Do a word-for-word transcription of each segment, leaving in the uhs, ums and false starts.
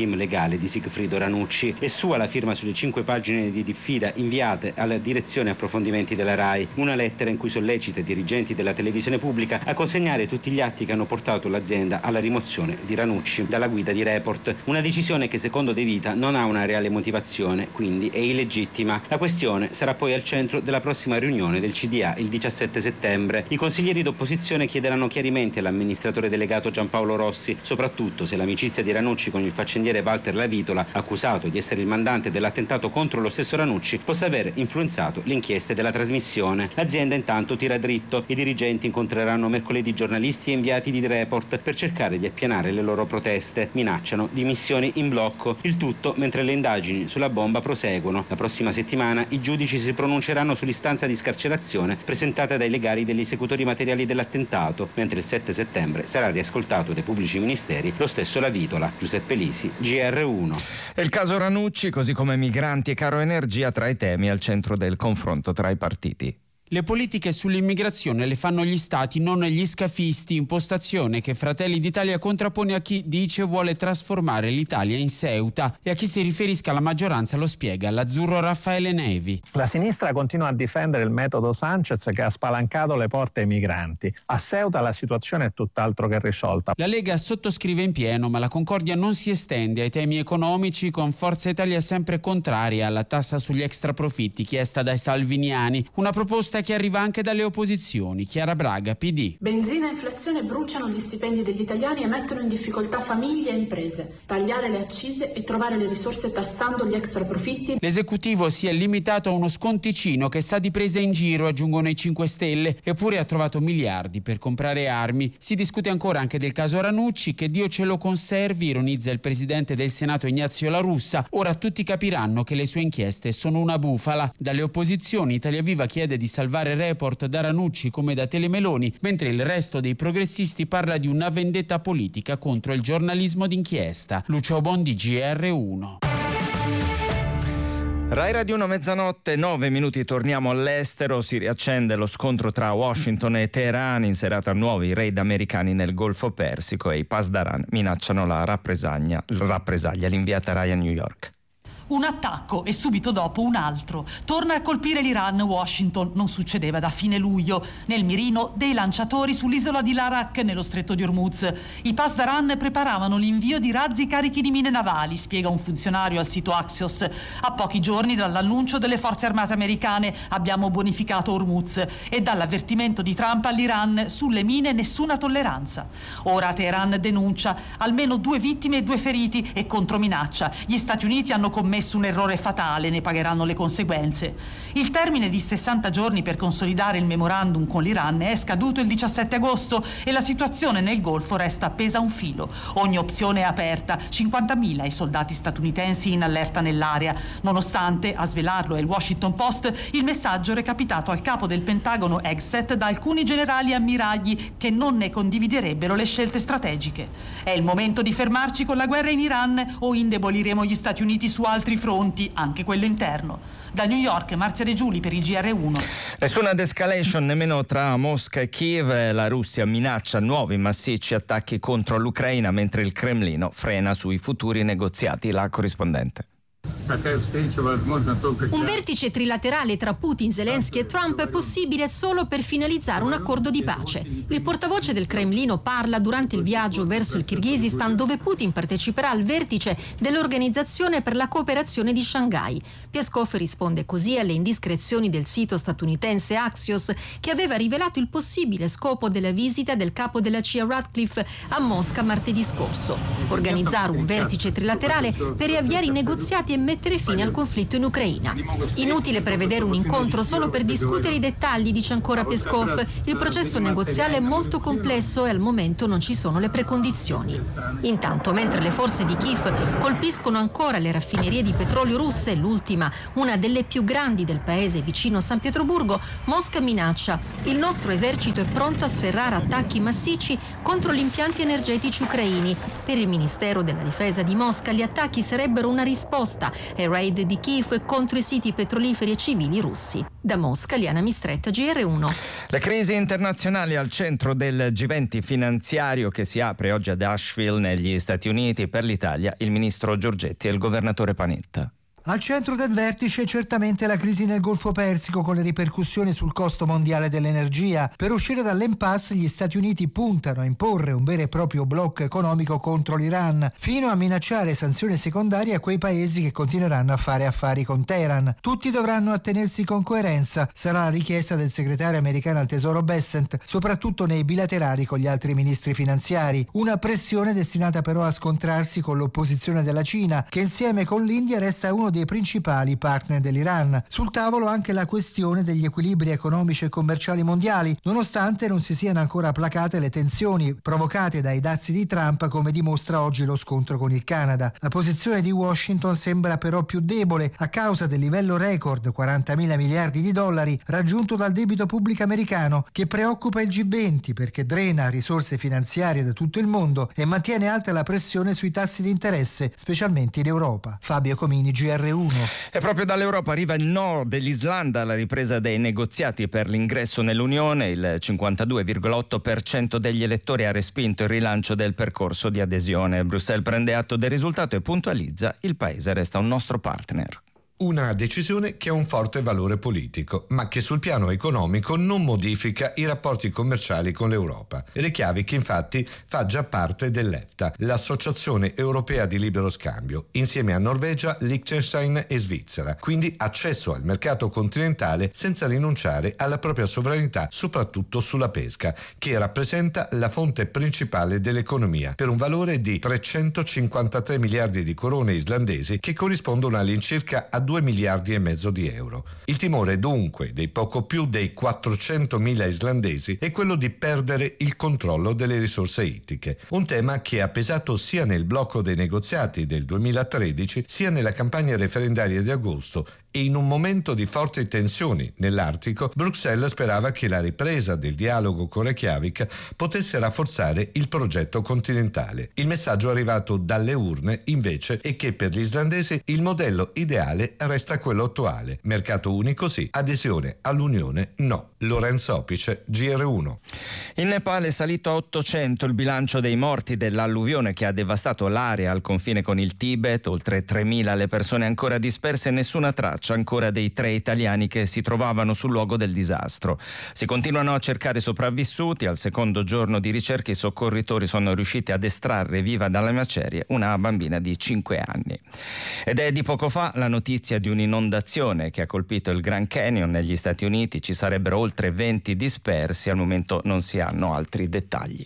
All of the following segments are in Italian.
team legale di Sigfrido Ranucci. È sua la firma sulle cinque pagine di diffida inviate alla direzione approfondimenti della RAI, una lettera in cui sollecita i dirigenti della televisione pubblica a consegnare tutti gli atti che hanno portato l'azienda alla rimozione di Ranucci dalla guida di Report, una decisione che secondo De Vita non ha una reale motivazione, quindi è illegittima. La questione sarà poi al centro della prossima riunione del C D A il diciassette settembre. I consiglieri d'opposizione chiederanno chiarimenti all'amministratore delegato Giampaolo Rossi, soprattutto se l'amicizia di Ranucci con il faccendiere Walter Lavitola, accusato di essere il mandante dell'attentato contro lo stesso Ranucci, possa aver influenzato le inchieste della trasmissione. L'azienda intanto tira dritto. I dirigenti incontreranno mercoledì giornalisti e inviati di Report per cercare di appianare le loro proteste. Minacciano dimissioni in blocco. Il tutto mentre le indagini sulla bomba proseguono. La prossima settimana i giudici si pronunceranno sull'istanza di scarcerazione presentata dai legali degli esecutori materiali dell'attentato, mentre il sette settembre sarà riascoltato dai pubblici ministeri lo stesso Lavitola. Giuseppe Lisi, G R uno. E il caso Ranucci, così come migranti e caro energia, tra i temi al centro del confronto tra i partiti. Le politiche sull'immigrazione le fanno gli stati, non gli scafisti, impostazione che Fratelli d'Italia contrappone a chi dice vuole trasformare l'Italia in Ceuta, e a chi si riferisca alla maggioranza lo spiega l'azzurro Raffaele Nevi. La sinistra continua a difendere il metodo Sanchez che ha spalancato le porte ai migranti. A Ceuta la situazione è tutt'altro che risolta. La Lega sottoscrive in pieno, ma la concordia non si estende ai temi economici, con Forza Italia sempre contraria alla tassa sugli extraprofitti chiesta dai salviniani, una proposta che arriva anche dalle opposizioni. Chiara Braga, P D. Benzina e inflazione bruciano gli stipendi degli italiani e mettono in difficoltà famiglie e imprese. Tagliare le accise e trovare le risorse tassando gli extraprofitti. L'esecutivo si è limitato a uno sconticino che sa di presa in giro, aggiungono i cinque Stelle, eppure ha trovato miliardi per comprare armi. Si discute ancora anche del caso Ranucci, che Dio ce lo conservi, ironizza il presidente del Senato Ignazio La Russa. Ora tutti capiranno che le sue inchieste sono una bufala. Dalle opposizioni Italia Viva chiede di salvare Report da Ranucci come da Telemeloni, mentre il resto dei progressisti parla di una vendetta politica contro il giornalismo d'inchiesta. Lucio Bondi, G R uno. Rai Radio uno, mezzanotte, nove minuti, torniamo all'estero. Si riaccende lo scontro tra Washington e Teheran in serata a nuovi raid americani nel Golfo Persico e i Pasdaran minacciano la rappresaglia, rappresaglia l'inviata Rai a New York. Un attacco e subito dopo un altro. Torna a colpire l'Iran Washington, non succedeva da fine luglio. Nel mirino dei lanciatori sull'isola di Larak nello stretto di Hormuz. I Pasdaran preparavano l'invio di razzi carichi di mine navali, spiega un funzionario al sito Axios. A pochi giorni dall'annuncio delle forze armate americane abbiamo bonificato Hormuz, e dall'avvertimento di Trump all'Iran sulle mine nessuna tolleranza. Ora Teheran denuncia almeno due vittime e due feriti e controminaccia. Gli Stati Uniti hanno commesso un errore fatale, ne pagheranno le conseguenze. Il termine di sessanta giorni per consolidare il memorandum con l'Iran è scaduto il diciassette agosto e la situazione nel Golfo resta appesa a un filo. Ogni opzione è aperta, cinquantamila i soldati statunitensi in allerta nell'area. Nonostante, a svelarlo è il Washington Post, il messaggio recapitato al capo del Pentagono Hegseth da alcuni generali ammiragli che non ne condividerebbero le scelte strategiche. È il momento di fermarci con la guerra in Iran o indeboliremo gli Stati Uniti su altri fronti, anche quello interno. Da New York, Marzia De Giuli per il G R uno. Nessuna de-escalation nemmeno tra Mosca e Kiev. La Russia minaccia nuovi massicci attacchi contro l'Ucraina, mentre il Cremlino frena sui futuri negoziati. La corrispondente. Un vertice trilaterale tra Putin, Zelensky e Trump è possibile solo per finalizzare un accordo di pace. Il portavoce del Cremlino parla durante il viaggio verso il Kirghizistan, dove Putin parteciperà al vertice dell'Organizzazione per la cooperazione di Shanghai. Peskov risponde così alle indiscrezioni del sito statunitense Axios, che aveva rivelato il possibile scopo della visita del capo della C I A Ratcliffe a Mosca martedì scorso: organizzare un vertice trilaterale per riavviare i negoziati e mettere fine al conflitto in Ucraina. Inutile prevedere un incontro solo per discutere i dettagli, dice ancora Peskov. Il processo negoziale è molto complesso e al momento non ci sono le precondizioni. Intanto, mentre le forze di Kiev colpiscono ancora le raffinerie di petrolio russe, l'ultima, una delle più grandi del paese vicino a San Pietroburgo, Mosca minaccia: il nostro esercito è pronto a sferrare attacchi massicci contro gli impianti energetici ucraini. Per il Ministero della Difesa di Mosca gli attacchi sarebbero una risposta e raid di Kiev contro i siti petroliferi e civili russi. Da Mosca, Liana Mistretta, G R uno. Le crisi internazionali al centro del G venti finanziario che si apre oggi ad Asheville negli Stati Uniti. Per l'Italia il ministro Giorgetti e il governatore Panetta. Al centro del vertice certamente la crisi nel Golfo Persico con le ripercussioni sul costo mondiale dell'energia. Per uscire dall'impasse gli Stati Uniti puntano a imporre un vero e proprio blocco economico contro l'Iran, fino a minacciare sanzioni secondarie a quei paesi che continueranno a fare affari con Teheran. Tutti dovranno attenersi con coerenza, sarà la richiesta del segretario americano al Tesoro Bessent, soprattutto nei bilaterali con gli altri ministri finanziari. Una pressione destinata però a scontrarsi con l'opposizione della Cina, che insieme con l'India resta uno dei principali partner dell'Iran. Sul tavolo anche la questione degli equilibri economici e commerciali mondiali, nonostante non si siano ancora placate le tensioni provocate dai dazi di Trump, come dimostra oggi lo scontro con il Canada. La posizione di Washington sembra però più debole a causa del livello record, quarantamila miliardi di dollari, raggiunto dal debito pubblico americano, che preoccupa il G venti perché drena risorse finanziarie da tutto il mondo e mantiene alta la pressione sui tassi di interesse, specialmente in Europa. Fabio Comini, G R uno. E proprio dall'Europa arriva il no dell'Islanda alla ripresa dei negoziati per l'ingresso nell'Unione. Il cinquantadue virgola otto per cento degli elettori ha respinto il rilancio del percorso di adesione. Bruxelles prende atto del risultato e puntualizza: il paese resta un nostro partner. Una decisione che ha un forte valore politico, ma che sul piano economico non modifica i rapporti commerciali con l'Europa. Reykjavik infatti fa già parte dell'EFTA, l'Associazione Europea di Libero Scambio, insieme a Norvegia, Liechtenstein e Svizzera, quindi accesso al mercato continentale senza rinunciare alla propria sovranità, soprattutto sulla pesca, che rappresenta la fonte principale dell'economia, per un valore di trecentocinquantatré miliardi di corone islandesi, che corrispondono all'incirca a due miliardi e mezzo di euro. Il timore dunque dei poco più dei quattrocentomila islandesi è quello di perdere il controllo delle risorse ittiche, un tema che ha pesato sia nel blocco dei negoziati del duemilatredici sia nella campagna referendaria di agosto, e in un momento di forti tensioni nell'Artico, Bruxelles sperava che la ripresa del dialogo con Reykjavik potesse rafforzare il progetto continentale. Il messaggio arrivato dalle urne invece è che per gli islandesi il modello ideale resta quello attuale: mercato unico sì, adesione all'Unione no. Lorenzo Opice, G R uno. In Nepal è salito a ottocento il bilancio dei morti dell'alluvione che ha devastato l'area al confine con il Tibet, oltre tremila le persone ancora disperse e nessuna traccia ancora dei tre italiani che si trovavano sul luogo del disastro. Si continuano a cercare sopravvissuti. Al secondo giorno di ricerche i soccorritori sono riusciti ad estrarre viva dalle macerie una bambina di cinque anni. Ed è di poco fa la notizia di un'inondazione che ha colpito il Grand Canyon negli Stati Uniti. Ci sarebbero oltre venti dispersi, al momento non si hanno altri dettagli.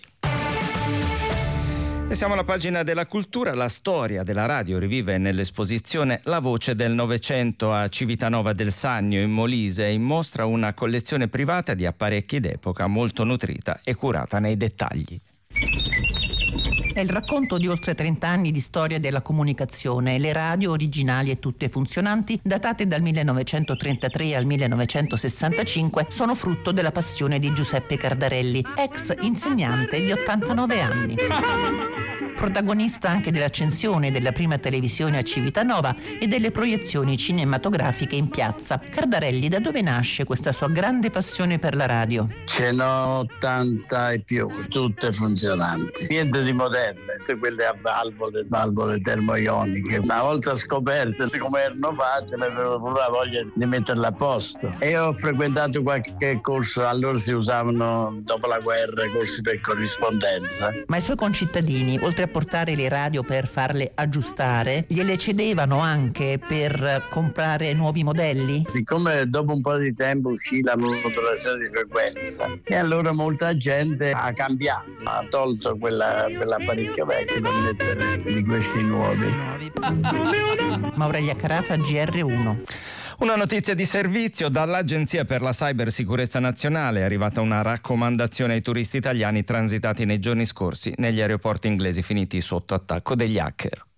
E siamo alla pagina della cultura. La storia della radio rivive nell'esposizione La voce del Novecento a Civitanova del Sannio in Molise. In mostra una collezione privata di apparecchi d'epoca molto nutrita e curata nei dettagli. È il racconto di oltre trenta anni di storia della comunicazione. Le radio originali e tutte funzionanti, datate dal millenovecentotrentatré al millenovecentosessantacinque, sono frutto della passione di Giuseppe Cardarelli, ex insegnante di ottantanove anni. Protagonista anche dell'accensione della prima televisione a Civitanova e delle proiezioni cinematografiche in piazza. Cardarelli, da dove nasce questa sua grande passione per la radio? Ce n'ho ottanta e più, tutte funzionanti. Niente di moderne, tutte quelle a valvole, valvole termoioniche. Una volta scoperte come erano fatte, mi è venuta pure la voglia di metterle a posto. E ho frequentato qualche corso, allora si usavano dopo la guerra corsi per corrispondenza. Ma i suoi concittadini, oltre a portare le radio per farle aggiustare, gliele cedevano anche per comprare nuovi modelli? Siccome dopo un po' di tempo uscì la modulazione di frequenza e allora molta gente ha cambiato, ha tolto quella, quell'apparecchio vecchio per mettere di questi nuovi. Maurelia Carafa, G R uno. Una notizia di servizio: dall'Agenzia per la Cybersicurezza Nazionale è arrivata una raccomandazione ai turisti italiani transitati nei giorni scorsi negli aeroporti inglesi finiti sotto attacco degli hacker.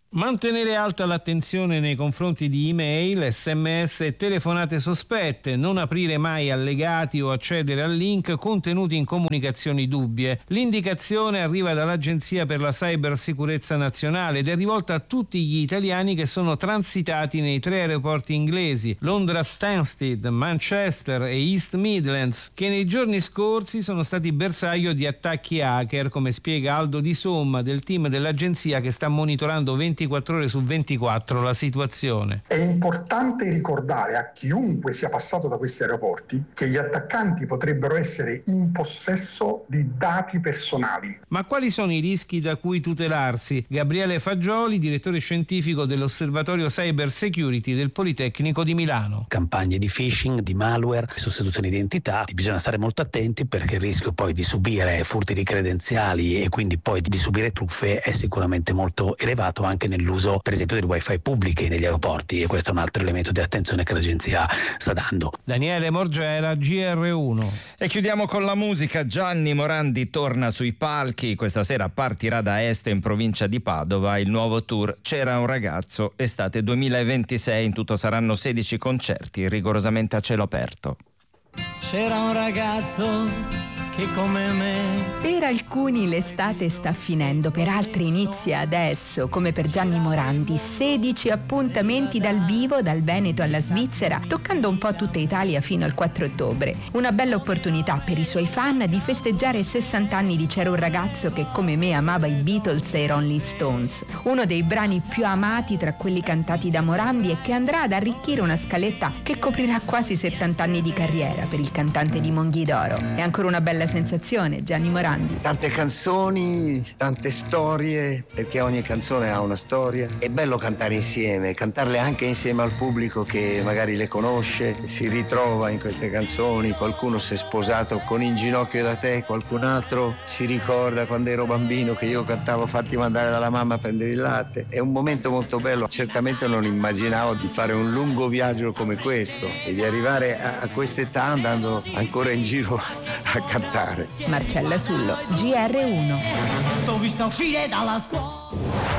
Mantenere alta l'attenzione nei confronti di email, sms e telefonate sospette, non aprire mai allegati o accedere a link contenuti in comunicazioni dubbie. L'indicazione arriva dall'Agenzia per la Cybersicurezza Nazionale ed è rivolta a tutti gli italiani che sono transitati nei tre aeroporti inglesi, Londra Stansted, Manchester e East Midlands, che nei giorni scorsi sono stati bersaglio di attacchi hacker, come spiega Aldo Di Somma del team dell'agenzia che sta monitorando ventiquattro ore su ventiquattro la situazione. È importante ricordare a chiunque sia passato da questi aeroporti che gli attaccanti potrebbero essere in possesso di dati personali. Ma quali sono i rischi da cui tutelarsi? Gabriele Fagioli, direttore scientifico dell'Osservatorio Cyber Security del Politecnico di Milano. Campagne di phishing, di malware, sostituzione di identità, bisogna stare molto attenti perché il rischio poi di subire furti di credenziali e quindi poi di subire truffe è sicuramente molto elevato anche nell'uso per esempio del wifi pubblici negli aeroporti, e questo è un altro elemento di attenzione che l'agenzia sta dando. Daniele Morgera, G R uno. E chiudiamo con la musica. Gianni Morandi torna sui palchi, questa sera partirà da Este in provincia di Padova il nuovo tour C'era un ragazzo, estate duemilaventisei, in tutto saranno sedici concerti rigorosamente a cielo aperto. C'era un ragazzo che come me. Per alcuni l'estate sta finendo, per altri inizia adesso, come per Gianni Morandi. sedici appuntamenti dal vivo, dal Veneto alla Svizzera, toccando un po' tutta Italia fino al quattro ottobre. Una bella opportunità per i suoi fan di festeggiare sessanta anni di C'era un ragazzo che come me amava i Beatles e i Rolling Stones. Uno dei brani più amati tra quelli cantati da Morandi e che andrà ad arricchire una scaletta che coprirà quasi settanta anni di carriera per il cantante di Monghidoro. È ancora una bella sensazione, Gianni Morandi. Tante canzoni, tante storie, perché ogni canzone ha una storia. È bello cantare insieme, cantarle anche insieme al pubblico che magari le conosce, si ritrova in queste canzoni. Qualcuno si è sposato con In ginocchio da te, qualcun altro si ricorda quando ero bambino che io cantavo Fatti mandare dalla mamma a prendere il latte. È un momento molto bello. Certamente non immaginavo di fare un lungo viaggio come questo e di arrivare a, a quest'età andando ancora in giro a cantare. Marcella Sullo, G R uno. T'ho vista uscire dalla scuola.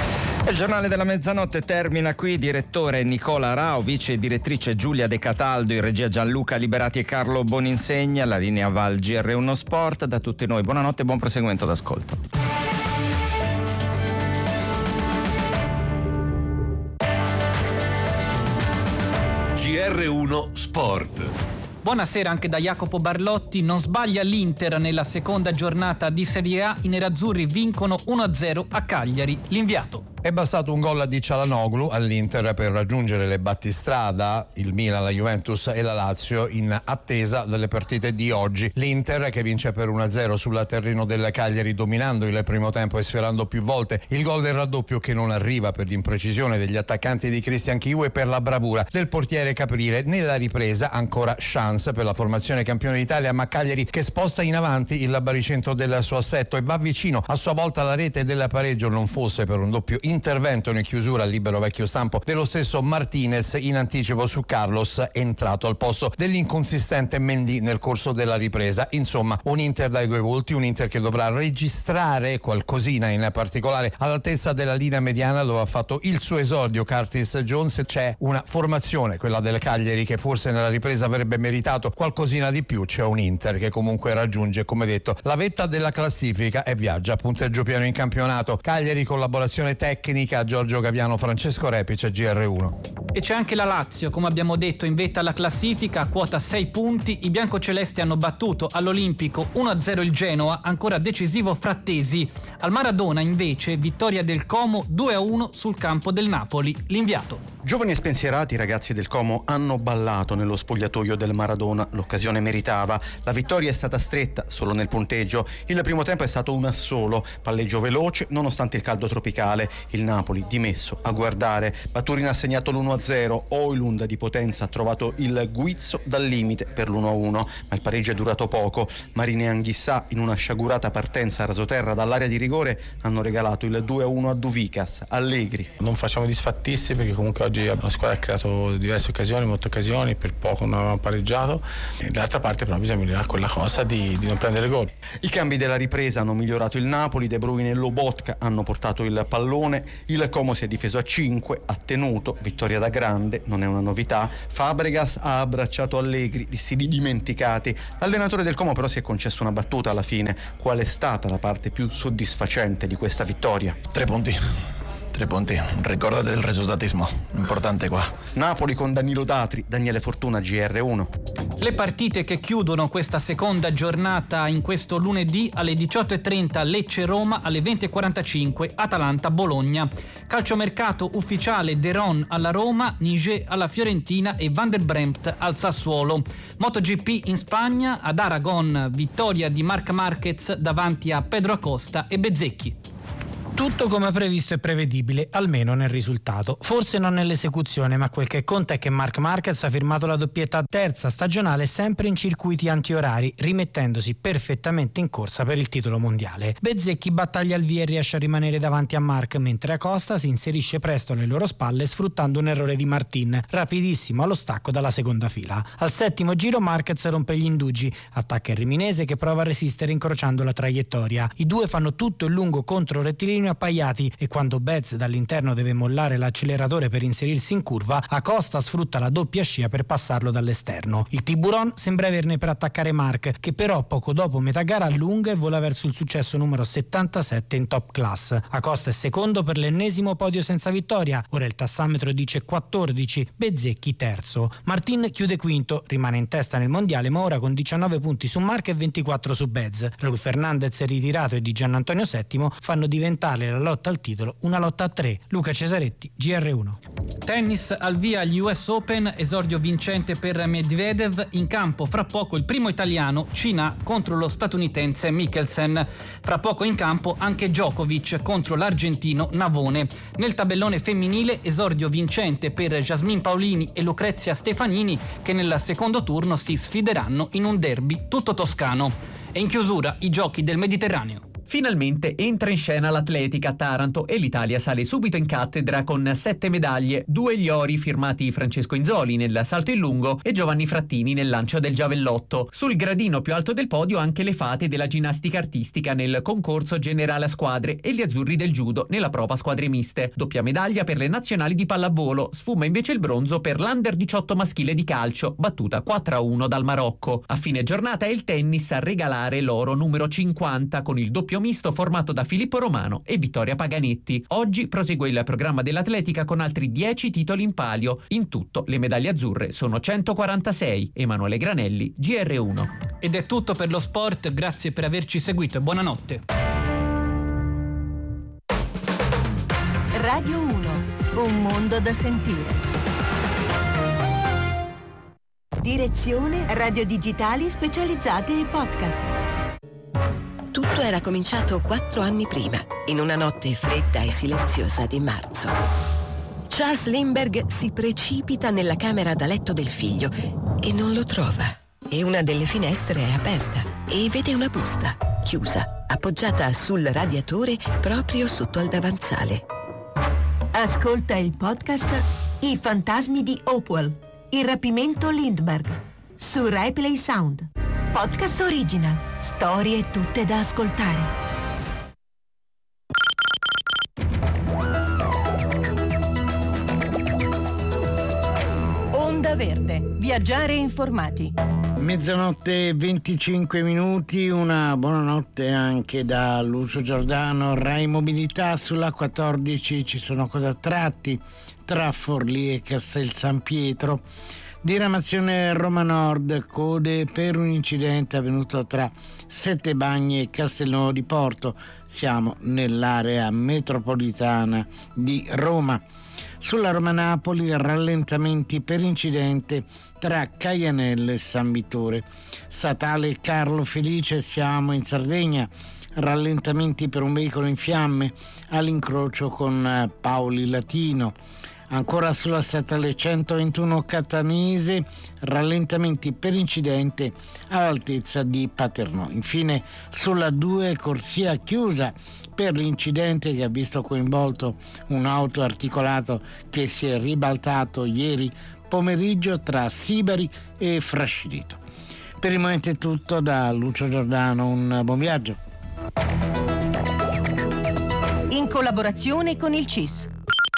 Il giornale della mezzanotte termina qui. Direttore Nicola Rao, vice direttrice Giulia De Cataldo, in regia Gianluca Liberati e Carlo Boninsegna, la linea va al G R uno Sport. Da tutti noi buonanotte e buon proseguimento d'ascolto. G R uno Sport. Buonasera anche da Jacopo Barlotti. Non sbaglia l'Inter nella seconda giornata di Serie A. I nerazzurri vincono uno a zero a Cagliari. L'inviato. È bastato un gol di Cialanoglu all'Inter per raggiungere le battistrada, il Milan, la Juventus e la Lazio, in attesa delle partite di oggi. L'Inter che vince per uno a zero sul terreno del Cagliari, dominando il primo tempo e sferrando più volte il gol del raddoppio che non arriva per l'imprecisione degli attaccanti di Christian Chiu e per la bravura del portiere Caprile. Nella ripresa ancora chance per la formazione campione d'Italia, ma Cagliari che sposta in avanti il baricentro del suo assetto e va vicino a sua volta alla rete del pareggio, non fosse per un doppio intervento in chiusura al libero vecchio stampo dello stesso Martinez in anticipo su Carlos, entrato al posto dell'inconsistente Mendy nel corso della ripresa. Insomma, un Inter dai due volti, un Inter che dovrà registrare qualcosina, in particolare all'altezza della linea mediana dove ha fatto il suo esordio Curtis Jones. C'è una formazione, quella del Cagliari, che forse nella ripresa avrebbe meritato qualcosina di più. C'è un Inter che comunque raggiunge, come detto, la vetta della classifica e viaggia a punteggio pieno in campionato. Cagliari, collaborazione tecnica, Giorgio Gaviano, Francesco Repice, G R uno. E c'è anche la Lazio, come abbiamo detto, in vetta alla classifica a quota sei punti. I biancocelesti hanno battuto all'Olimpico uno a zero il Genoa, ancora decisivo Frattesi. Al Maradona invece vittoria del Como due a uno sul campo del Napoli. L'inviato. Giovani e spensierati, i ragazzi del Como hanno ballato nello spogliatoio del Maradona. L'occasione meritava. La vittoria è stata stretta solo nel punteggio. Il primo tempo è stato un assolo, palleggio veloce nonostante il caldo tropicale. Il Napoli dimesso a guardare. Baturina ha segnato l'uno a zero. Oilund di potenza ha trovato il guizzo dal limite per l'uno a uno, ma il pareggio è durato poco. Marini e Anghissà, in una sciagurata partenza a rasoterra dall'area di rigore, hanno regalato il due a uno a Duvicas. Allegri. Non facciamo disfattisti perché comunque oggi la squadra ha creato diverse occasioni, molte occasioni, per poco non avevamo pareggiato. E dall'altra parte però bisogna migliorare quella cosa di, di non prendere gol. I cambi della ripresa hanno migliorato il Napoli. De Bruyne e Lobotka hanno portato il pallone occasione. Il Como si è difeso a cinque, ha tenuto, vittoria da grande, non è una novità. Fabregas ha abbracciato Allegri, li si dimenticati. L'allenatore del Como però si è concesso una battuta alla fine. Qual è stata la parte più soddisfacente di questa vittoria? Tre punti. Tre punti, ricordate del risultatismo, importante qua. Napoli con Danilo Datri, Daniele Fortuna, G R uno. Le partite che chiudono questa seconda giornata in questo lunedì: alle diciotto e trenta Lecce-Roma, alle venti e quarantacinque Atalanta-Bologna. Calciomercato ufficiale: De Ron alla Roma, Niger alla Fiorentina e Van der Bremt al Sassuolo. MotoGP in Spagna, ad Aragon vittoria di Marc Marquez davanti a Pedro Acosta e Bezzecchi. Tutto come previsto e prevedibile, almeno nel risultato. Forse non nell'esecuzione, ma quel che conta è che Marc Marquez ha firmato la doppietta terza stagionale sempre in circuiti antiorari, rimettendosi perfettamente in corsa per il titolo mondiale. Bezzecchi battaglia al via e riesce a rimanere davanti a Marc, mentre Acosta si inserisce presto alle loro spalle sfruttando un errore di Martin, rapidissimo allo stacco dalla seconda fila. Al settimo giro Marquez rompe gli indugi, attacca il riminese che prova a resistere incrociando la traiettoria. I due fanno tutto il lungo contro rettilineo appaiati e quando Bez dall'interno deve mollare l'acceleratore per inserirsi in curva, Acosta sfrutta la doppia scia per passarlo dall'esterno. Il Tiburon sembra averne per attaccare Marc, che però poco dopo metà gara allunga e vola verso il successo numero settantasette in top class. Acosta è secondo per l'ennesimo podio senza vittoria, ora il tassametro dice quattordici, Bezzecchi terzo. Martin chiude quinto, rimane in testa nel mondiale ma ora con diciannove punti su Marc e ventiquattro su Bez. Raul Fernandez è ritirato e Di Giannantonio settimo fanno diventare la lotta al titolo una lotta a tre. Luca Cesaretti, G R uno. Tennis al via agli U S Open, esordio vincente per Medvedev. In campo fra poco il primo italiano, Cina contro lo statunitense Mikkelsen. Fra poco in campo anche Djokovic contro l'argentino Navone. Nel tabellone femminile esordio vincente per Jasmine Paolini e Lucrezia Stefanini, che nel secondo turno si sfideranno in un derby tutto toscano. E in chiusura i giochi del Mediterraneo. Finalmente entra in scena l'atletica a Taranto e l'Italia sale subito in cattedra con sette medaglie, due gli ori firmati Francesco Inzoli nel salto in lungo e Giovanni Frattini nel lancio del giavellotto. Sul gradino più alto del podio anche le fate della ginnastica artistica nel concorso generale a squadre e gli azzurri del judo nella prova squadre miste. Doppia medaglia per le nazionali di pallavolo, sfuma invece il bronzo per l'Under diciotto maschile di calcio, battuta quattro a uno dal Marocco. A fine giornata è il tennis a regalare l'oro numero cinquanta con il doppio misto formato da Filippo Romano e Vittoria Paganetti. Oggi prosegue il programma dell'atletica con altri dieci titoli in palio. In tutto le medaglie azzurre sono centoquarantasei. Emanuele Granelli, G R uno. Ed è tutto per lo sport, grazie per averci seguito e buonanotte. Radio uno, un mondo da sentire. Direzione Radio Digitali specializzate in podcast. Tutto era cominciato quattro anni prima, in una notte fredda e silenziosa di marzo. Charles Lindbergh si precipita nella camera da letto del figlio e non lo trova. E una delle finestre è aperta e vede una busta, chiusa, appoggiata sul radiatore proprio sotto al davanzale. Ascolta il podcast I fantasmi di Hopewell, il rapimento Lindbergh, su RaiPlay Sound. Podcast original. Storie tutte da ascoltare. Onda Verde. Viaggiare informati. Mezzanotte e venticinque minuti, una buonanotte anche da Lucio Giordano. Rai Mobilità sulla quattordici ci sono coda tratti tra Forlì e Castel San Pietro. Diramazione Roma Nord, code per un incidente avvenuto tra Sette Bagni e Castelnuovo di Porto. Siamo nell'area metropolitana di Roma. Sulla Roma-Napoli rallentamenti per incidente tra Caianello e San Vittore. Statale Carlo Felice, siamo in Sardegna. Rallentamenti per un veicolo in fiamme all'incrocio con Paoli Latino. Ancora sulla statale centoventuno Catanese, rallentamenti per incidente all'altezza di Paternò. Infine sulla due corsia chiusa per l'incidente che ha visto coinvolto un auto articolato che si è ribaltato ieri pomeriggio tra Sibari e Frascilito. Per il momento è tutto da Lucio Giordano, un buon viaggio. In collaborazione con il C I S.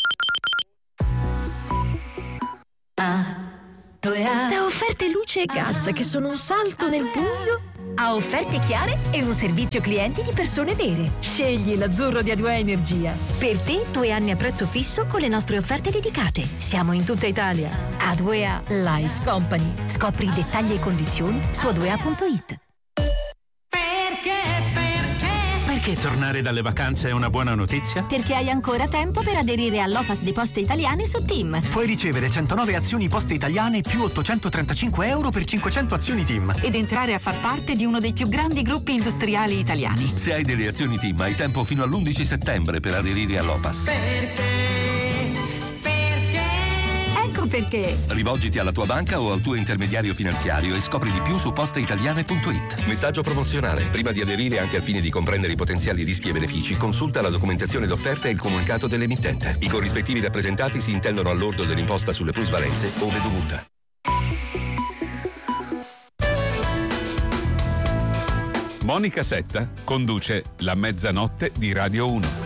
Da offerte luce e gas che sono un salto nel buio a offerte chiare e un servizio clienti di persone vere. Scegli l'azzurro di A due A Energia. Per te due anni a prezzo fisso con le nostre offerte dedicate. Siamo in tutta Italia. A due A Life Company. Scopri i dettagli e condizioni su a due a punto it. Perché tornare dalle vacanze è una buona notizia? Perché hai ancora tempo per aderire all'O P A S di Poste Italiane su Team. Puoi ricevere centonove azioni Poste Italiane più ottocentotrentacinque euro per cinquecento azioni Team. Ed entrare a far parte di uno dei più grandi gruppi industriali italiani. Se hai delle azioni Team hai tempo fino all'undici settembre per aderire all'O P A S. Perché? Perché? Ecco perché. Rivolgiti alla tua banca o al tuo intermediario finanziario e scopri di più su posteitaliane punto it. Messaggio promozionale. Prima di aderire, anche al fine di comprendere i potenziali rischi e benefici, consulta la documentazione d'offerta e il comunicato dell'emittente. I corrispettivi rappresentati si intendono al lordo dell'imposta sulle plusvalenze ove dovuta. Monica Setta conduce La mezzanotte di Radio uno.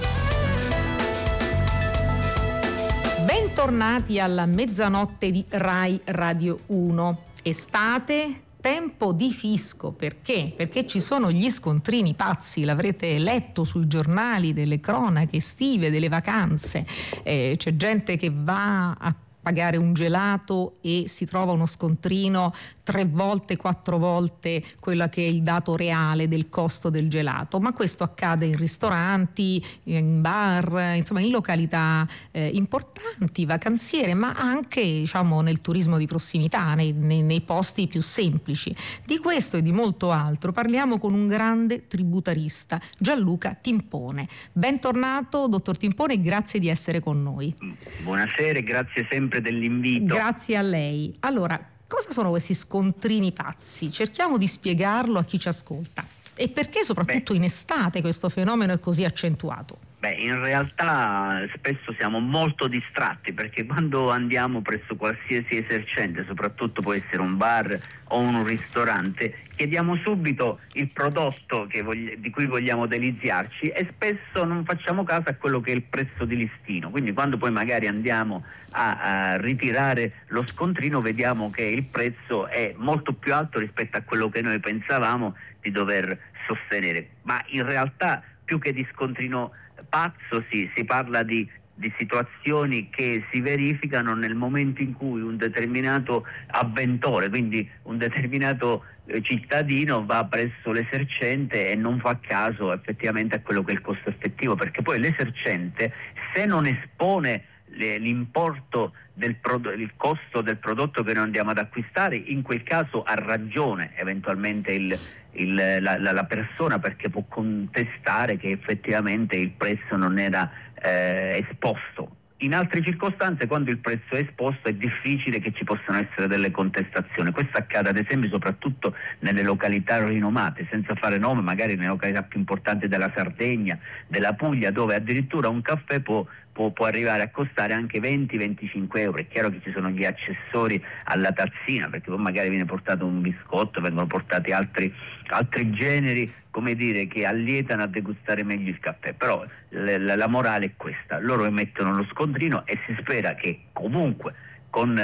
Bentornati alla mezzanotte di Rai Radio uno. Estate, tempo di fisco. Perché? Perché ci sono gli scontrini pazzi, l'avrete letto sui giornali delle cronache estive, delle vacanze. Eh, c'è gente che va a pagare un gelato e si trova uno scontrino tre volte, quattro volte quello che è il dato reale del costo del gelato, ma questo accade in ristoranti, in bar, insomma in località eh, importanti, vacanziere, ma anche diciamo nel turismo di prossimità, nei, nei, nei posti più semplici. Di questo e di molto altro parliamo con un grande tributarista, Gianluca Timpone. Bentornato, dottor Timpone, grazie di essere con noi. Buonasera e grazie sempre dell'invito. Grazie a lei. Allora, cosa sono questi scontrini pazzi? Cerchiamo di spiegarlo a chi ci ascolta. E perché soprattutto Beh. in estate questo fenomeno è così accentuato? Beh, in realtà spesso siamo molto distratti, perché quando andiamo presso qualsiasi esercente, soprattutto può essere un bar o un ristorante, chiediamo subito il prodotto che voglia, di cui vogliamo deliziarci, e spesso non facciamo caso a quello che è il prezzo di listino. Quindi quando poi magari andiamo a, a ritirare lo scontrino vediamo che il prezzo è molto più alto rispetto a quello che noi pensavamo di dover sostenere. Ma in realtà più che di scontrino pazzo sì, si parla di, di situazioni che si verificano nel momento in cui un determinato avventore, quindi un determinato eh, cittadino va presso l'esercente e non fa caso effettivamente a quello che è il costo effettivo, perché poi l'esercente, se non espone le, l'importo del prodotto, il costo del prodotto che noi andiamo ad acquistare, in quel caso ha ragione eventualmente il Il, la, la, la persona, perché può contestare che effettivamente il prezzo non era eh, esposto. In altre circostanze, quando il prezzo è esposto, è difficile che ci possano essere delle contestazioni. Questo accade ad esempio soprattutto nelle località rinomate, senza fare nome, magari nelle località più importanti della Sardegna, della Puglia, dove addirittura un caffè può Può, può arrivare a costare anche venti venticinque euro. È chiaro che ci sono gli accessori alla tazzina, perché poi magari viene portato un biscotto, vengono portati altri, altri generi, come dire, che allietano a degustare meglio il caffè. Però la, la morale è questa: loro emettono lo scontrino e si spera che comunque con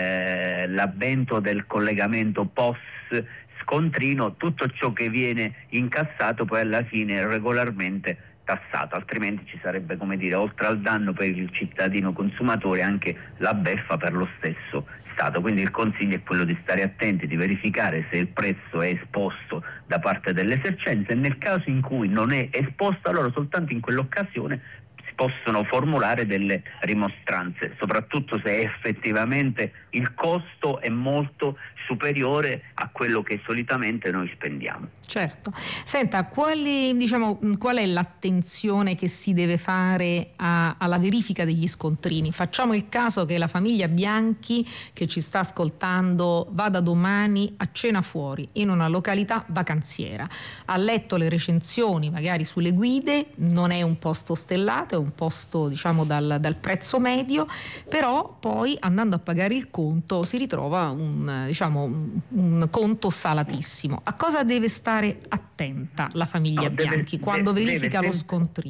eh, l'avvento del collegamento P O S scontrino tutto ciò che viene incassato poi alla fine regolarmente tassato, altrimenti ci sarebbe, come dire, oltre al danno per il cittadino consumatore anche la beffa per lo stesso Stato. Quindi il consiglio è quello di stare attenti, di verificare se il prezzo è esposto da parte dell'esercente, e nel caso in cui non è esposto, allora soltanto in quell'occasione si possono formulare delle rimostranze, soprattutto se effettivamente il costo è molto superiore a quello che solitamente noi spendiamo. Certo. Senta, quali, diciamo, qual è l'attenzione che si deve fare a, alla verifica degli scontrini? Facciamo il caso che la famiglia Bianchi che ci sta ascoltando vada domani a cena fuori in una località vacanziera. Ha letto le recensioni magari sulle guide, non è un posto stellato, è un posto diciamo dal, dal prezzo medio, però poi andando a pagare il conto si ritrova un, diciamo, un, un conto salatissimo. A cosa deve stare attenta la famiglia no, Bianchi deve, quando deve, verifica deve lo scontrino?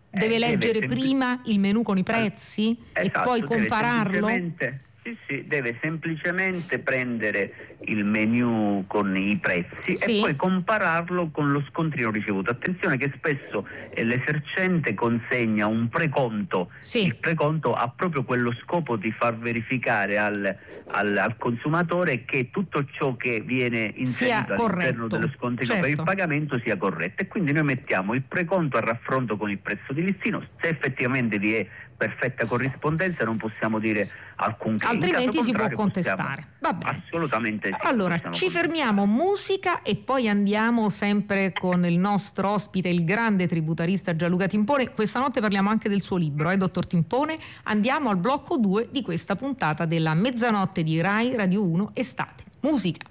Deve eh, leggere deve sempl- prima il menù con i prezzi esatto, e poi deve compararlo? semplicemente- Sì, sì, deve semplicemente prendere il menu con i prezzi Sì. e poi compararlo con lo scontrino ricevuto. Attenzione che spesso eh, l'esercente consegna un preconto, sì. il preconto ha proprio quello scopo di far verificare al, al, al consumatore che tutto ciò che viene inserito all'interno dello scontrino certo. per il pagamento sia corretto, e quindi noi mettiamo il preconto a raffronto con il prezzo di listino. Se effettivamente vi è perfetta corrispondenza non possiamo dire alcun che. Altrimenti si può contestare. Va bene. Assolutamente sì. Allora, ci fermiamo, musica, e poi andiamo sempre con il nostro ospite, il grande tributarista Gianluca Timpone. Questa notte parliamo anche del suo libro, eh, dottor Timpone. Andiamo al blocco due di questa puntata della Mezzanotte di Rai Radio uno Estate. Musica.